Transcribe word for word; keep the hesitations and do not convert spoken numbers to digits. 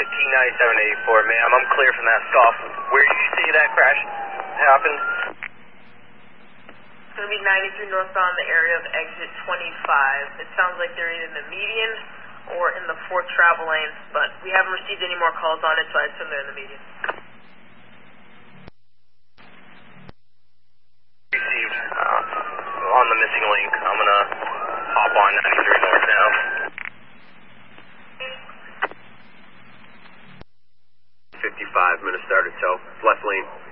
T ninety-seven eighty-four, ma'am. I'm clear from that stop. Where did you see that crash happened? It's going to be ninety-three northbound, the area of exit twenty-five. It sounds like they're either in the median or in the fourth travel lane, but we haven't received any more calls on it, so I assume they're in the median. Received uh, on the missing link. I'm going to hop on ninety-three north now. fifty-five, minute started, so left lane.